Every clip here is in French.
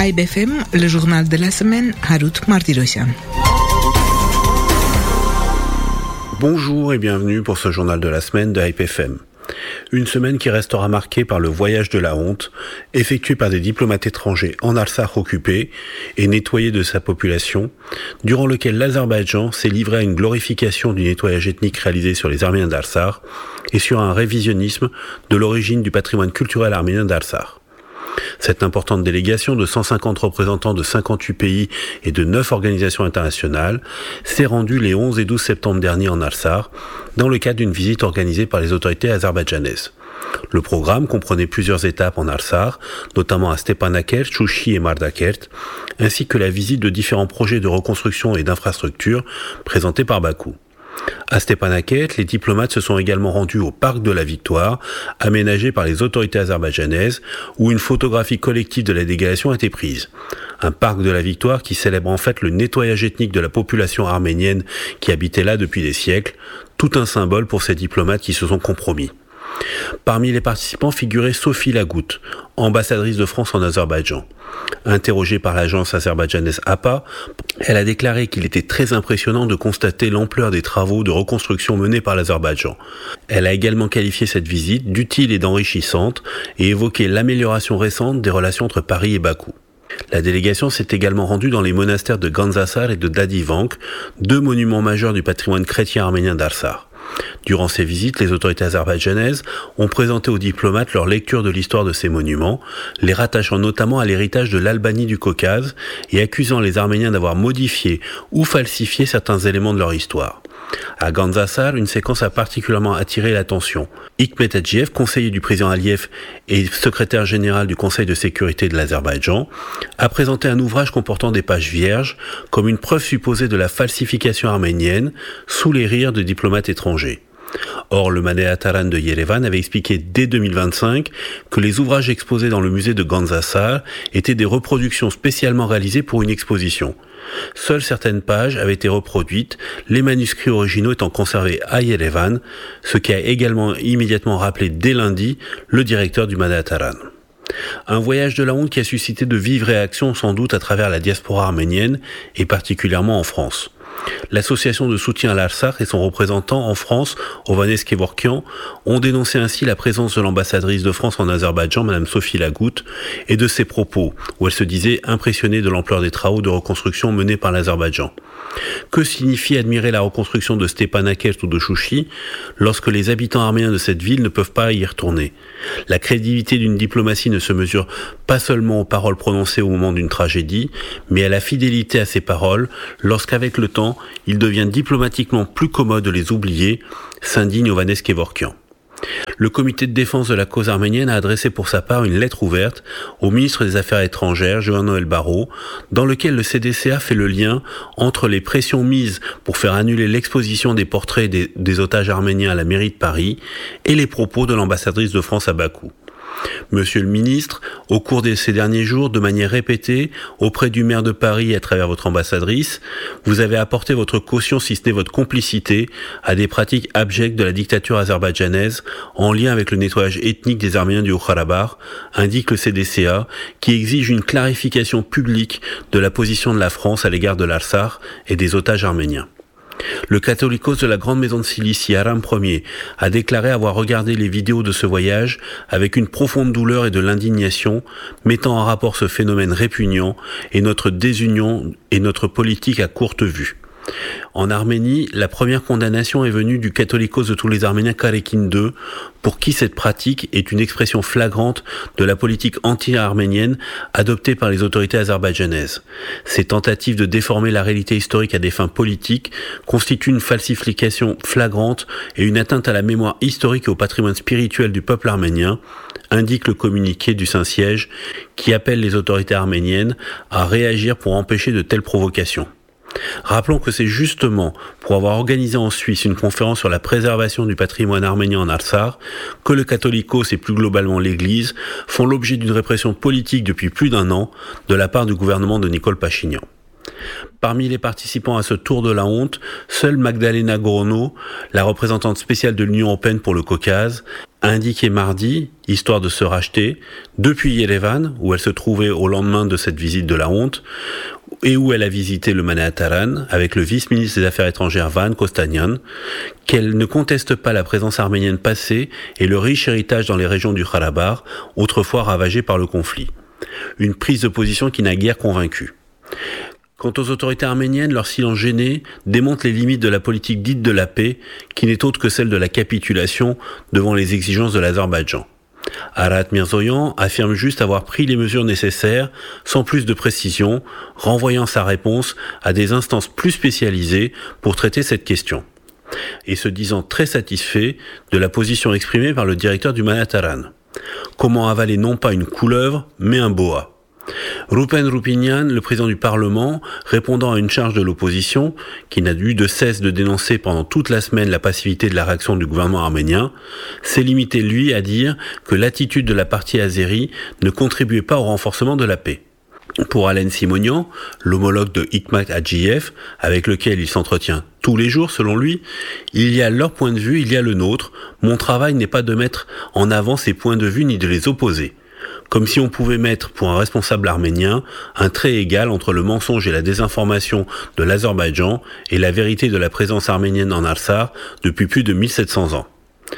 AIBFM, le journal de la semaine, Harut Martirosyan. Bonjour et bienvenue pour ce journal de la semaine de AIBFM. Une semaine qui restera marquée par le voyage de la honte, effectué par des diplomates étrangers en Artsakh occupé et nettoyé de sa population, durant lequel l'Azerbaïdjan s'est livré à une glorification du nettoyage ethnique réalisé sur les Arméniens d'Artsakh et sur un révisionnisme de l'origine du patrimoine culturel arménien d'Artsakh. Cette importante délégation de 150 représentants de 58 pays et de 9 organisations internationales s'est rendue les 11 et 12 septembre dernier en Artsakh dans le cadre d'une visite organisée par les autorités azerbaïdjanaises. Le programme comprenait plusieurs étapes en Artsakh, notamment à Stepanakert, Chouchi et Mardakert, ainsi que la visite de différents projets de reconstruction et d'infrastructures présentés par Bakou. À Stepanakert, les diplomates se sont également rendus au Parc de la Victoire, aménagé par les autorités azerbaïdjanaises, où une photographie collective de la délégation a été prise. Un Parc de la Victoire qui célèbre en fait le nettoyage ethnique de la population arménienne qui habitait là depuis des siècles, tout un symbole pour ces diplomates qui se sont compromis. Parmi les participants figurait Sophie Lagoutte, ambassadrice de France en Azerbaïdjan. Interrogée par l'agence azerbaïdjanaise APA, elle a déclaré qu'il était très impressionnant de constater l'ampleur des travaux de reconstruction menés par l'Azerbaïdjan. Elle a également qualifié cette visite d'utile et d'enrichissante et évoqué l'amélioration récente des relations entre Paris et Bakou. La délégation s'est également rendue dans les monastères de Gandzasar et de Dadivank, deux monuments majeurs du patrimoine chrétien arménien d'Artsakh. Durant ces visites, les autorités azerbaïdjanaises ont présenté aux diplomates leur lecture de l'histoire de ces monuments, les rattachant notamment à l'héritage de l'Albanie du Caucase et accusant les Arméniens d'avoir modifié ou falsifié certains éléments de leur histoire. À Gandzasar, une séquence a particulièrement attiré l'attention. Hikmet Adjiev, conseiller du président Aliyev et secrétaire général du Conseil de sécurité de l'Azerbaïdjan, a présenté un ouvrage comportant des pages vierges comme une preuve supposée de la falsification arménienne sous les rires de diplomates étrangers. Or, le Manet Taran de Yerevan avait expliqué dès 2025 que les ouvrages exposés dans le musée de Gandzasar étaient des reproductions spécialement réalisées pour une exposition. Seules certaines pages avaient été reproduites, les manuscrits originaux étant conservés à Yerevan, ce qui a également immédiatement rappelé dès lundi le directeur du Manet Taran. Un voyage de la honte qui a suscité de vives réactions sans doute à travers la diaspora arménienne et particulièrement en France. L'association de soutien à l'Artsakh et son représentant en France, Ovanes Kevorkian, ont dénoncé ainsi la présence de l'ambassadrice de France en Azerbaïdjan, Madame Sophie Lagoutte, et de ses propos, où elle se disait impressionnée de l'ampleur des travaux de reconstruction menés par l'Azerbaïdjan. Que signifie admirer la reconstruction de Stepanakert ou de Chouchi lorsque les habitants arméniens de cette ville ne peuvent pas y retourner? La crédibilité d'une diplomatie ne se mesure pas seulement aux paroles prononcées au moment d'une tragédie, mais à la fidélité à ces paroles lorsqu'avec le temps, il devient diplomatiquement plus commode de les oublier, s'indigne Ovanes Kevorkian. Le comité de défense de la cause arménienne a adressé pour sa part une lettre ouverte au ministre des Affaires étrangères, Jean-Noël Barrot, dans lequel le CDCA fait le lien entre les pressions mises pour faire annuler l'exposition des portraits des otages arméniens à la mairie de Paris et les propos de l'ambassadrice de France à Bakou. Monsieur le ministre, au cours de ces derniers jours, de manière répétée, auprès du maire de Paris et à travers votre ambassadrice, vous avez apporté votre caution, si ce n'est votre complicité, à des pratiques abjectes de la dictature azerbaïdjanaise en lien avec le nettoyage ethnique des Arméniens du Haut-Karabakh, indique le CDCA, qui exige une clarification publique de la position de la France à l'égard de l'Artsakh et des otages arméniens. Le catholicos de la grande maison de Cilicie, Aram Ier, a déclaré avoir regardé les vidéos de ce voyage avec une profonde douleur et de l'indignation, mettant en rapport ce phénomène répugnant et notre désunion et notre politique à courte vue. En Arménie, la première condamnation est venue du catholicos de tous les Arméniens Karekin II, pour qui cette pratique est une expression flagrante de la politique anti-arménienne adoptée par les autorités azerbaïdjanaises. Ces tentatives de déformer la réalité historique à des fins politiques constituent une falsification flagrante et une atteinte à la mémoire historique et au patrimoine spirituel du peuple arménien, indique le communiqué du Saint-Siège qui appelle les autorités arméniennes à réagir pour empêcher de telles provocations. Rappelons que c'est justement pour avoir organisé en Suisse une conférence sur la préservation du patrimoine arménien en Artsakh que le catholicos et plus globalement l'Église font l'objet d'une répression politique depuis plus d'un an de la part du gouvernement de Nicole Pachinian. Parmi les participants à ce tour de la honte, seule Magdalena Gorono, la représentante spéciale de l'Union européenne pour le Caucase, a indiqué mardi, histoire de se racheter, depuis Yerevan, où elle se trouvait au lendemain de cette visite de la honte, et où elle a visité le Manataran avec le vice-ministre des Affaires étrangères Van Kostanian, qu'elle ne conteste pas la présence arménienne passée et le riche héritage dans les régions du Karabakh, autrefois ravagées par le conflit. Une prise de position qui n'a guère convaincu. Quant aux autorités arméniennes, leur silence gêné démontre les limites de la politique dite de la paix, qui n'est autre que celle de la capitulation devant les exigences de l'Azerbaïdjan. Arat Mirzoyan affirme juste avoir pris les mesures nécessaires, sans plus de précision, renvoyant sa réponse à des instances plus spécialisées pour traiter cette question. Et se disant très satisfait de la position exprimée par le directeur du Manataran. Comment avaler non pas une couleuvre, mais un boa. Rupen Rupinian, le président du Parlement, répondant à une charge de l'opposition, qui n'a eu de cesse de dénoncer pendant toute la semaine la passivité de la réaction du gouvernement arménien, s'est limité, lui, à dire que l'attitude de la partie azérie ne contribuait pas au renforcement de la paix. Pour Alen Simonian, l'homologue de Hikmat Hadjiyev, avec lequel il s'entretient tous les jours selon lui, il y a leur point de vue, il y a le nôtre, mon travail n'est pas de mettre en avant ces points de vue ni de les opposer. Comme si on pouvait mettre pour un responsable arménien un trait égal entre le mensonge et la désinformation de l'Azerbaïdjan et la vérité de la présence arménienne en Artsakh depuis plus de 1700 ans.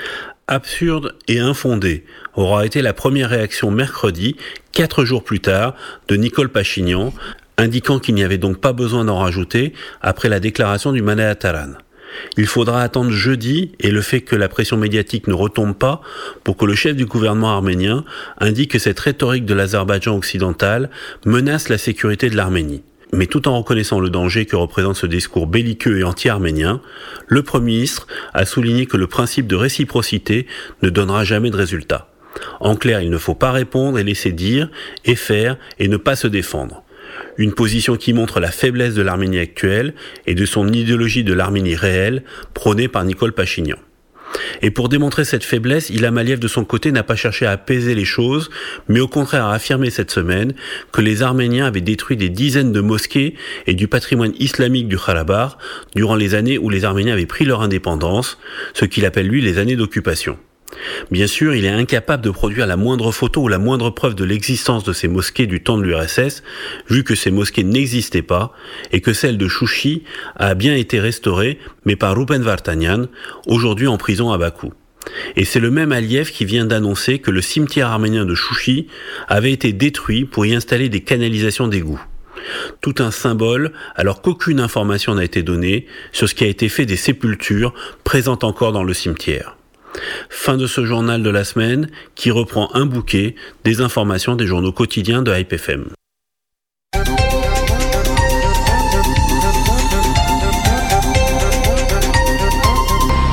Absurde et infondé aura été la première réaction mercredi, 4 jours plus tard, de Nicole Pachinian, indiquant qu'il n'y avait donc pas besoin d'en rajouter après la déclaration du Manataran. Il faudra attendre jeudi et le fait que la pression médiatique ne retombe pas pour que le chef du gouvernement arménien indique que cette rhétorique de l'Azerbaïdjan occidental menace la sécurité de l'Arménie. Mais tout en reconnaissant le danger que représente ce discours belliqueux et anti-arménien, le Premier ministre a souligné que le principe de réciprocité ne donnera jamais de résultat. En clair, il ne faut pas répondre et laisser dire et faire et ne pas se défendre. Une position qui montre la faiblesse de l'Arménie actuelle et de son idéologie de l'Arménie réelle, prônée par Nicole Pachinian. Et pour démontrer cette faiblesse, Ilham Aliyev de son côté n'a pas cherché à apaiser les choses, mais au contraire a affirmé cette semaine que les Arméniens avaient détruit des dizaines de mosquées et du patrimoine islamique du Karabakh durant les années où les Arméniens avaient pris leur indépendance, ce qu'il appelle lui les années d'occupation. Bien sûr, il est incapable de produire la moindre photo ou la moindre preuve de l'existence de ces mosquées du temps de l'URSS, vu que ces mosquées n'existaient pas, et que celle de Chouchi a bien été restaurée, mais par Rupen Vartanian, aujourd'hui en prison à Bakou. Et c'est le même Aliyev qui vient d'annoncer que le cimetière arménien de Chouchi avait été détruit pour y installer des canalisations d'égouts. Tout un symbole, alors qu'aucune information n'a été donnée sur ce qui a été fait des sépultures présentes encore dans le cimetière. Fin de ce journal de la semaine qui reprend un bouquet des informations des journaux quotidiens de Hype FM.